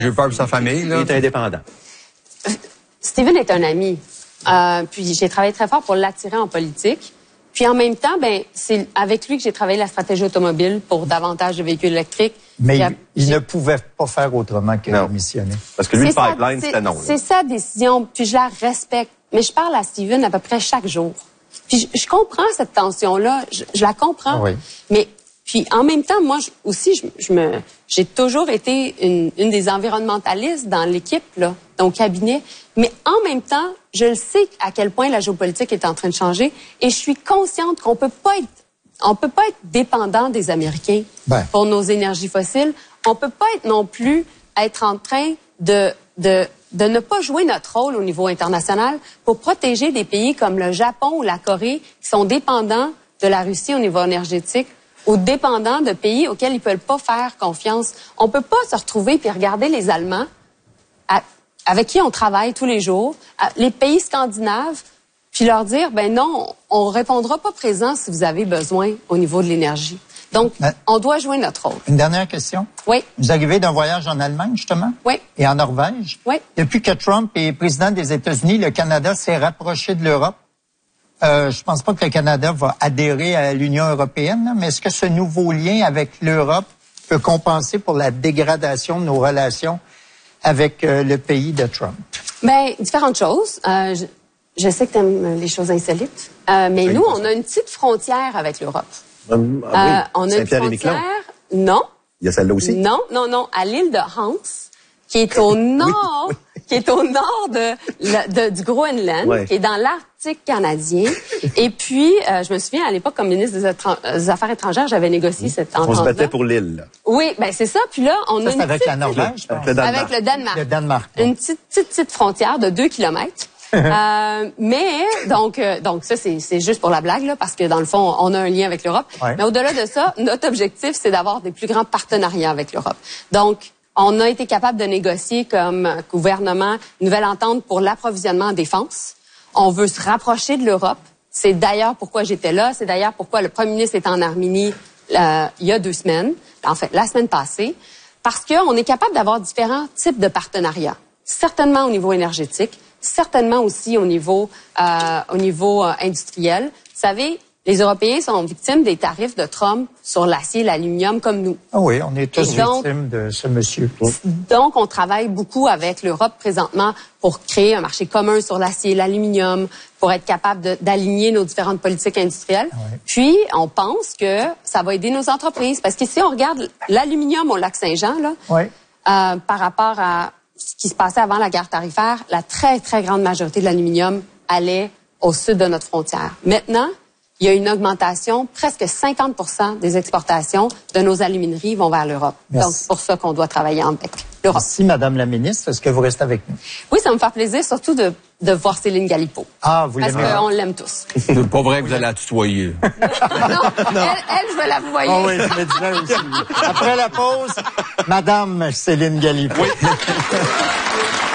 J'ai peur pour sa famille, là. Il est indépendant. Steven est un ami. Puis j'ai travaillé très fort pour l'attirer en politique. Puis en même temps, c'est avec lui que j'ai travaillé la stratégie automobile pour davantage de véhicules électriques. Mais il ne pouvait pas faire autrement que démissionner. Parce que lui, le pipeline, c'était non. C'est sa décision, puis je la respecte. Mais je parle à Steven à peu près chaque jour. Puis je comprends cette tension-là, je la comprends. Oui. Mais puis en même temps, moi j'ai toujours été une des environnementalistes dans l'équipe, là, dans le cabinet. Mais en même temps, je le sais à quel point la géopolitique est en train de changer et je suis consciente qu'on peut pas être dépendant des Américains pour nos énergies fossiles. On peut pas non plus être en train de ne pas jouer notre rôle au niveau international pour protéger des pays comme le Japon ou la Corée qui sont dépendants de la Russie au niveau énergétique ou dépendants de pays auxquels ils peuvent pas faire confiance. On peut pas se retrouver puis regarder les Allemands avec qui on travaille tous les jours, les pays scandinaves, puis leur dire, non, on répondra pas présent si vous avez besoin au niveau de l'énergie. Donc, on doit jouer notre rôle. Une dernière question. Oui. Vous arrivez d'un voyage en Allemagne, justement? Oui. Et en Norvège? Oui. Depuis que Trump est président des États-Unis, le Canada s'est rapproché de l'Europe. Je pense pas que le Canada va adhérer à l'Union européenne, là, mais est-ce que ce nouveau lien avec l'Europe peut compenser pour la dégradation de nos relations avec le pays de Trump? Différentes choses. Je sais que tu aimes les choses insolites, mais nous, on a une petite frontière avec l'Europe. On a une frontière... Non. Il y a celle-là aussi? Non, à l'île de Hans, qui est au nord, qui est au nord du Groenland, qui est dans l'Arctique canadien. Et puis, je me souviens, à l'époque, comme ministre des Affaires étrangères, j'avais négocié cette entente. On se battait pour l'île, là. Oui, c'est ça. Puis là, on a une avec la Norvège? Avec le Danemark. Le Danemark. Une petite frontière de 2 kilomètres. Donc ça, c'est juste pour la blague, là, parce que dans le fond, on a un lien avec l'Europe. Ouais. Mais au-delà de ça, notre objectif, c'est d'avoir des plus grands partenariats avec l'Europe. Donc, on a été capable de négocier comme gouvernement une nouvelle entente pour l'approvisionnement en défense. On veut se rapprocher de l'Europe. C'est d'ailleurs pourquoi j'étais là. C'est d'ailleurs pourquoi le premier ministre est en Arménie il y a 2 semaines. En fait, la semaine passée. Parce qu'on est capable d'avoir différents types de partenariats. Certainement au niveau énergétique, certainement aussi au niveau industriel. Vous savez, les Européens sont victimes des tarifs de Trump sur l'acier et l'aluminium comme nous. Ah oui, on est tous victimes de ce monsieur. Donc, on travaille beaucoup avec l'Europe présentement pour créer un marché commun sur l'acier et l'aluminium, pour être capable d'aligner nos différentes politiques industrielles. Ouais. Puis, on pense que ça va aider nos entreprises. Parce que si on regarde l'aluminium au Lac-Saint-Jean, là, par rapport à ce qui se passait avant la guerre tarifaire, la très, très grande majorité de l'aluminium allait au sud de notre frontière. Maintenant, il y a une augmentation, presque 50% des exportations de nos alumineries vont vers l'Europe. Donc, c'est pour ça qu'on doit travailler avec l'Europe. Merci, Madame la ministre. Est-ce que vous restez avec nous? Oui, ça me fait plaisir, surtout de voir Céline Galipeau. Ah, vous l'aimez? Parce qu'on l'aime tous. C'est pas vrai que vous allez la tutoyer. non, elle, je vais la vous voyez. Oh oui, je me disais aussi. Après la pause, Madame Céline Galipeau. Oui.